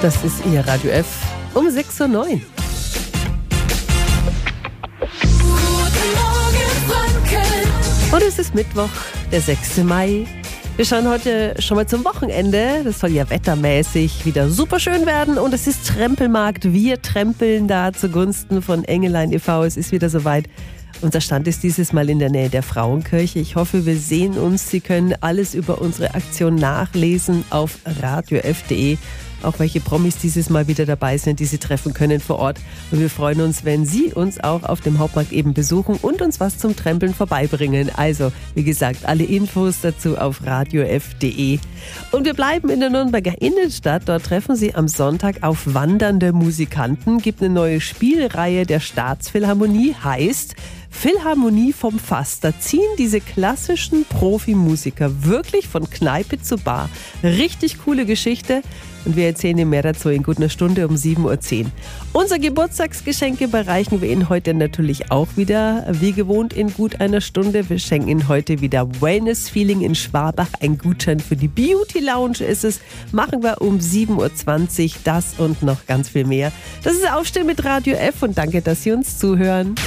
Das ist Ihr Radio F um 6:09 Uhr. Und es ist Mittwoch, der 6. Mai. Wir schauen heute schon mal zum Wochenende. Das soll ja wettermäßig wieder super schön werden. Und es ist Trempelmarkt. Wir trempeln da zugunsten von Engelein e.V. Es ist wieder soweit. Unser Stand ist dieses Mal in der Nähe der Frauenkirche. Ich hoffe, wir sehen uns. Sie können alles über unsere Aktion nachlesen auf radiof.de. Auch welche Promis dieses Mal wieder dabei sind, die Sie treffen können vor Ort. Und wir freuen uns, wenn Sie uns auch auf dem Hauptmarkt eben besuchen und uns was zum Trempeln vorbeibringen. Also, wie gesagt, alle Infos dazu auf radiof.de. Und wir bleiben in der Nürnberger Innenstadt. Dort treffen Sie am Sonntag auf wandernde Musikanten. Gibt eine neue Spielreihe der Staatsphilharmonie, heißt Philharmonie vom Fass. Da ziehen diese klassischen Profimusiker wirklich von Kneipe zu Bar. Richtig coole Geschichte. Und wir erzählen Ihnen mehr dazu in gut einer Stunde um 7:10 Uhr. Unser Geburtstagsgeschenk überreichen wir Ihnen heute natürlich auch wieder, wie gewohnt, in gut einer Stunde. Wir schenken Ihnen heute wieder Wellness Feeling in Schwabach. Ein Gutschein für die Beauty Lounge ist es. Machen wir um 7:20 Uhr das und noch ganz viel mehr. Das ist Aufstehen mit Radio F und danke, dass Sie uns zuhören.